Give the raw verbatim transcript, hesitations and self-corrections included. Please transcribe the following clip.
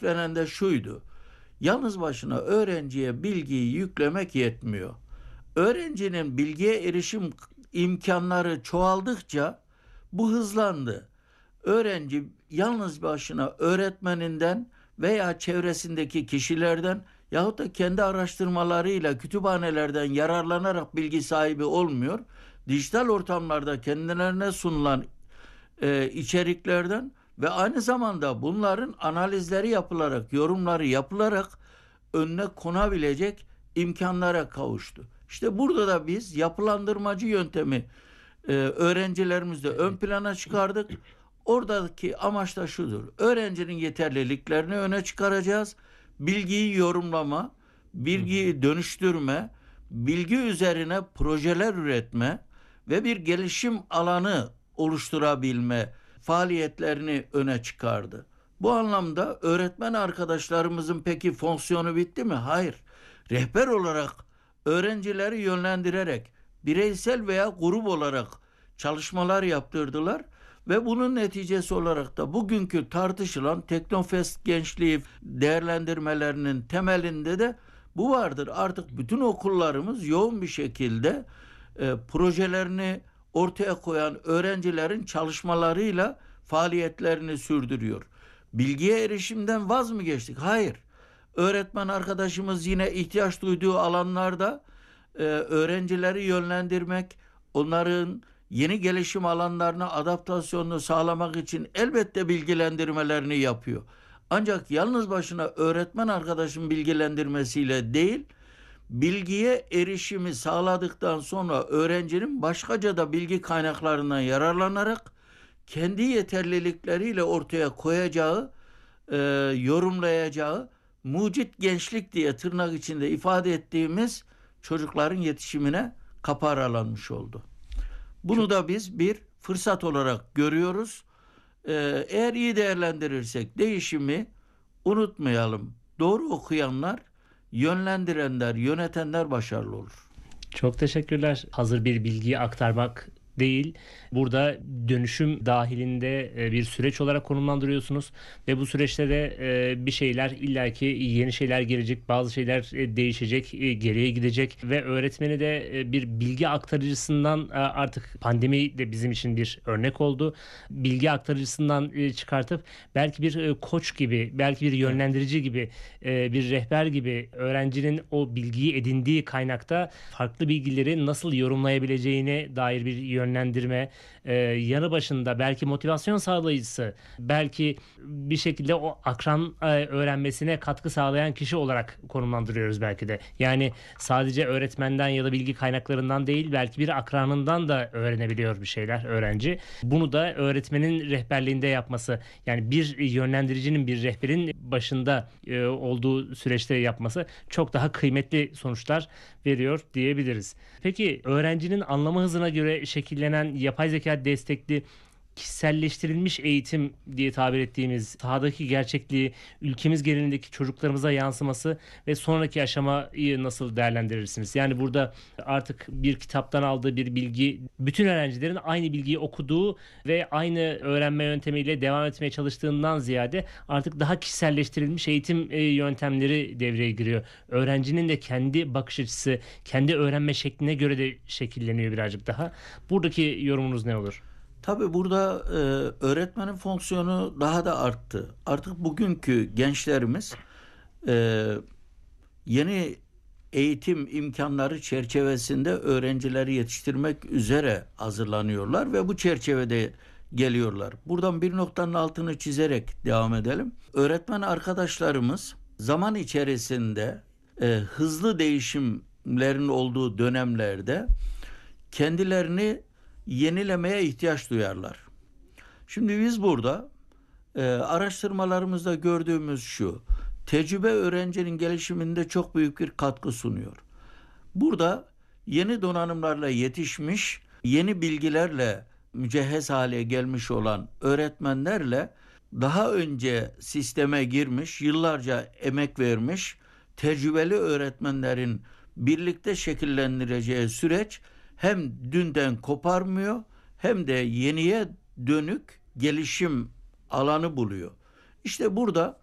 hedeflenen de şuydu. Yalnız başına öğrenciye bilgiyi yüklemek yetmiyor. Öğrencinin bilgiye erişim imkanları çoğaldıkça bu hızlandı. Öğrenci yalnız başına öğretmeninden veya çevresindeki kişilerden yahut da kendi araştırmalarıyla kütüphanelerden yararlanarak bilgi sahibi olmuyor. Dijital ortamlarda kendilerine sunulan e, içeriklerden ve aynı zamanda bunların analizleri yapılarak, yorumları yapılarak önüne konabilecek imkanlara kavuştu. İşte burada da biz yapılandırmacı yöntemi e, öğrencilerimizde ön plana çıkardık. Oradaki amaç da şudur. Öğrencinin yeterliliklerini öne çıkaracağız. Bilgiyi yorumlama, bilgiyi dönüştürme, bilgi üzerine projeler üretme ve bir gelişim alanı oluşturabilme faaliyetlerini öne çıkardı. Bu anlamda öğretmen arkadaşlarımızın peki fonksiyonu bitti mi? Hayır. Rehber olarak öğrencileri yönlendirerek bireysel veya grup olarak çalışmalar yaptırdılar ve bunun neticesi olarak da bugünkü tartışılan Teknofest gençliği değerlendirmelerinin temelinde de bu vardır. Artık bütün okullarımız yoğun bir şekilde e, projelerini ortaya koyan öğrencilerin çalışmalarıyla faaliyetlerini sürdürüyor. Bilgiye erişimden vaz mı geçtik? Hayır. Öğretmen arkadaşımız yine ihtiyaç duyduğu alanlarda e, öğrencileri yönlendirmek, onların yeni gelişim alanlarına adaptasyonunu sağlamak için elbette bilgilendirmelerini yapıyor. Ancak yalnız başına öğretmen arkadaşın bilgilendirmesiyle değil, bilgiye erişimi sağladıktan sonra öğrencinin başkaca da bilgi kaynaklarından yararlanarak kendi yeterlilikleriyle ortaya koyacağı, e, yorumlayacağı mucit gençlik diye tırnak içinde ifade ettiğimiz çocukların yetişimine kapı aralanmış oldu. Bunu da biz bir fırsat olarak görüyoruz. Ee, eğer iyi değerlendirirsek değişimi unutmayalım. Doğru okuyanlar, yönlendirenler, yönetenler başarılı olur. Çok teşekkürler. Hazır bir bilgiyi aktarmak değil, burada dönüşüm dahilinde bir süreç olarak konumlandırıyorsunuz ve bu süreçte de bir şeyler illaki yeni şeyler gelecek, bazı şeyler değişecek, geriye gidecek ve öğretmeni de bir bilgi aktarıcısından, artık pandemi de bizim için bir örnek oldu, bilgi aktarıcısından çıkartıp belki bir koç gibi, belki bir yönlendirici gibi, bir rehber gibi öğrencinin o bilgiyi edindiği kaynakta farklı bilgileri nasıl yorumlayabileceğine dair bir yönlendirme, e, yanı başında belki motivasyon sağlayıcısı, belki bir şekilde o akran e, öğrenmesine katkı sağlayan kişi olarak konumlandırıyoruz belki de. Yani sadece öğretmenden ya da bilgi kaynaklarından değil, belki bir akranından da öğrenebiliyor bir şeyler öğrenci. Bunu da öğretmenin rehberliğinde yapması, yani bir yönlendiricinin, bir rehberin başında e, olduğu süreçte yapması çok daha kıymetli sonuçlar veriyor diyebiliriz. Peki öğrencinin anlama hızına göre şekillenen yapay zeka destekli kişiselleştirilmiş eğitim diye tabir ettiğimiz sahadaki gerçekliği ülkemiz genelindeki çocuklarımıza yansıması ve sonraki aşamayı nasıl değerlendirirsiniz? Yani burada artık bir kitaptan aldığı bir bilgi, bütün öğrencilerin aynı bilgiyi okuduğu ve aynı öğrenme yöntemiyle devam etmeye çalıştığından ziyade artık daha kişiselleştirilmiş eğitim yöntemleri devreye giriyor. Öğrencinin de kendi bakış açısı, kendi öğrenme şekline göre de şekilleniyor birazcık daha. Buradaki yorumunuz ne olur? Tabii burada e, öğretmenin fonksiyonu daha da arttı. Artık bugünkü gençlerimiz e, yeni eğitim imkanları çerçevesinde öğrencileri yetiştirmek üzere hazırlanıyorlar ve bu çerçevede geliyorlar. Buradan bir noktanın altını çizerek devam edelim. Öğretmen arkadaşlarımız zaman içerisinde e, hızlı değişimlerin olduğu dönemlerde kendilerini yenilemeye ihtiyaç duyarlar. Şimdi biz burada e, araştırmalarımızda gördüğümüz şu, tecrübe öğrencinin gelişiminde çok büyük bir katkı sunuyor. Burada yeni donanımlarla yetişmiş, yeni bilgilerle mücehhez hale gelmiş olan öğretmenlerle daha önce sisteme girmiş, yıllarca emek vermiş, tecrübeli öğretmenlerin birlikte şekillendireceği süreç hem dünden koparmıyor hem de yeniye dönük gelişim alanı buluyor. İşte burada